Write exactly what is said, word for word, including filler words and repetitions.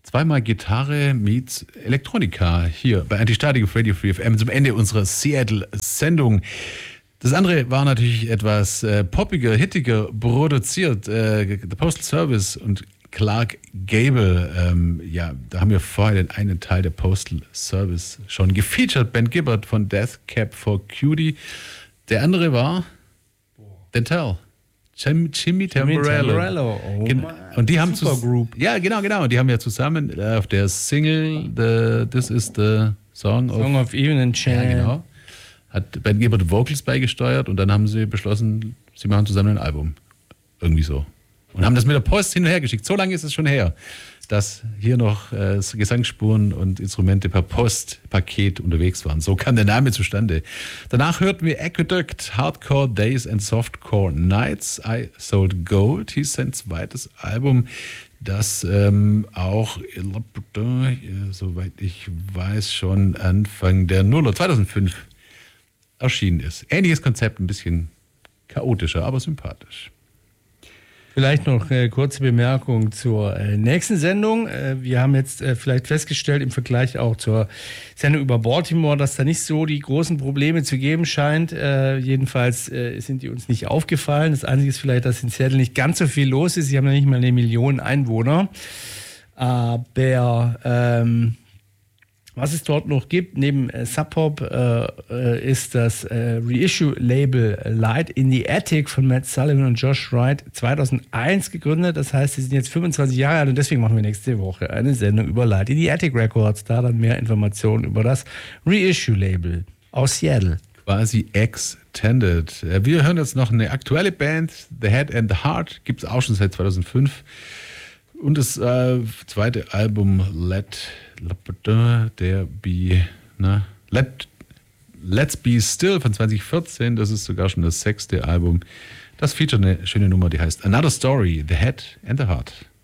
Zweimal Gitarre meets Elektronika hier bei Antistatik auf Radio Free F M zum Ende unserer Seattle-Sendung. Das andere war natürlich etwas äh, poppiger, hittiger produziert. Äh, The Postal Service und Clark Gable. Ähm, ja, da haben wir vorher den einen Teil der Postal Service schon gefeatured. Ben Gibbard von Death Cab for Cutie. Der andere war Dental. Jimmy, Jimmy Tamborello. Tamborello. Oh Gen- und die haben Supergroup. zus- Ja, genau, genau. Und die haben ja zusammen äh, auf der Single the, This is the Song, Song of, of Evening Chant. Ja, genau. Hat Ben Gibbard Vocals beigesteuert und dann haben sie beschlossen, sie machen zusammen ein Album. Irgendwie so. Und haben das mit der Post hin und her geschickt. So lange ist es schon her, dass hier noch äh, Gesangsspuren und Instrumente per Postpaket unterwegs waren. So kam der Name zustande. Danach hörten wir Aqueduct, Hardcore Days and Softcore Nights. I Sold Gold hieß sein zweites Album, das ähm, auch, äh, soweit ich weiß, schon Anfang der Nuller, zweitausendfünf erschienen ist. Ähnliches Konzept, ein bisschen chaotischer, aber sympathisch. Vielleicht noch eine kurze Bemerkung zur äh, nächsten Sendung. Äh, wir haben jetzt äh, vielleicht festgestellt im Vergleich auch zur Sendung über Baltimore, dass da nicht so die großen Probleme zu geben scheint. Äh, jedenfalls äh, sind die uns nicht aufgefallen. Das Einzige ist vielleicht, dass in Seattle nicht ganz so viel los ist. Sie haben ja nicht mal eine Million Einwohner. Aber ähm, was es dort noch gibt, neben äh, Sub Pop, äh, ist das äh, Reissue-Label Light in the Attic von Matt Sullivan und Josh Wright zweitausendeins gegründet. Das heißt, sie sind jetzt fünfundzwanzig Jahre alt und deswegen machen wir nächste Woche eine Sendung über Light in the Attic Records. Da dann mehr Informationen über das Reissue-Label aus Seattle. Quasi extended. Wir hören jetzt noch eine aktuelle Band, The Head and the Heart, gibt es auch schon seit zweitausendfünf. Und das äh, zweite Album Let, der Be, na, Let, Let's Be Still von zweitausendvierzehn, das ist sogar schon das sechste Album. Das featuret eine schöne Nummer, die heißt Another Story, The Head and the Heart.